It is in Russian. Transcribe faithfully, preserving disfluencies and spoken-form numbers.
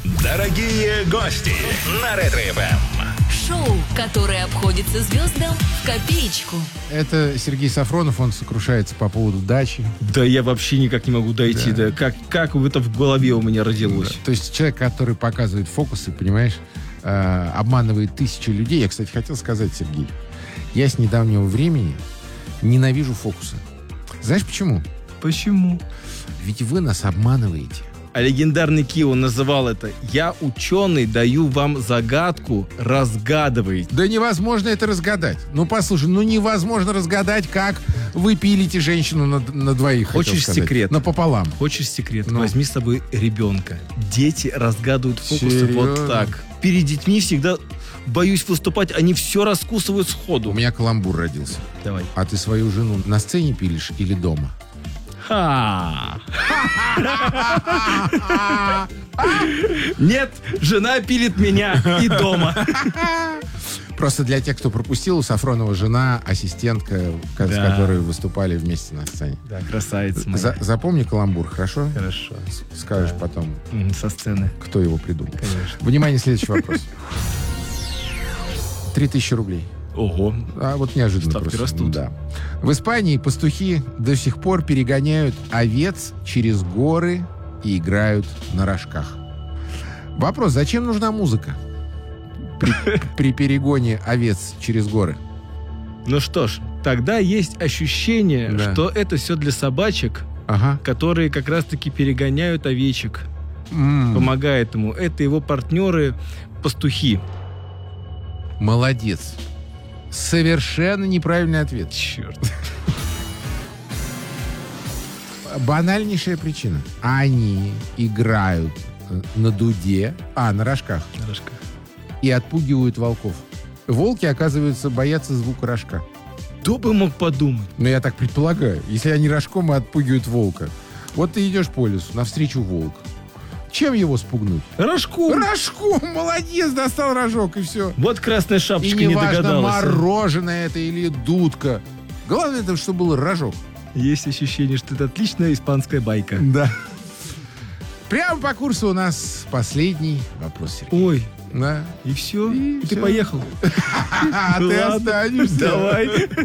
Дорогие гости на Ретро-эф эм. Шоу, которое обходится звездам в копеечку. Это Сергей Сафронов, он сокрушается по поводу дачи. Да я вообще никак не могу дойти. Да. Да. Как, как это в голове у меня родилось? Да. То есть человек, который показывает фокусы, понимаешь, э, обманывает тысячи людей. Я, кстати, хотел сказать, Сергей, я с недавнего времени ненавижу фокусы. Знаешь почему? Почему? Ведь вы нас обманываете. А легендарный Кио называл это: «Я ученый, даю вам загадку, разгадывайте». Да невозможно это разгадать. Ну, послушай, ну невозможно разгадать, как вы пилите женщину на, на двоих. Хочешь секрет? Напополам. Хочешь секрет? Ну. Возьми с собой ребенка. Дети разгадывают фокусы. Серьезно? Вот так. Перед детьми всегда боюсь выступать, они все раскусывают сходу. У меня каламбур родился. Давай. А ты свою жену на сцене пилишь или дома? Ха! Нет, жена пилит меня и дома. Просто для тех, кто пропустил, у Сафронова жена, ассистентка, да. С которой выступали вместе на сцене. Да, красавица моя. За, запомни каламбур, хорошо? Хорошо. Скажешь да. потом. Со сцены. Кто его придумал. Конечно. Внимание, следующий вопрос. Три тысячи рублей. Ого. А вот неожиданно ставки просто. растут. Да. В Испании пастухи до сих пор перегоняют овец через горы и играют на рожках. Вопрос: зачем нужна музыка при, при перегоне овец через горы? Ну что ж, тогда есть ощущение, да. что это все для собачек, ага. которые как раз-таки перегоняют овечек. М-м. Помогает ему. Это его партнеры пастухи. Молодец. Совершенно неправильный ответ. Черт. Банальнейшая причина. Они играют на дуде, а, на рожках. На рожках. И отпугивают волков. Волки, оказывается, боятся звука рожка. Кто бы мог подумать? Ну, я так предполагаю. Если они рожком и отпугивают волка. Вот ты идешь по лесу, навстречу волк. Чем его спугнуть? Рожком. Рожком! Молодец, достал рожок, и все. Вот красная шапочка не, не важно, догадалась. мороженое это или дудка. Главное, это, чтобы был рожок. Есть ощущение, что это отличная испанская байка. Да. Прямо по курсу у нас последний вопрос, Сергей. Ой. Да. И все? И и все. Ты поехал? А ты останешься. Давай.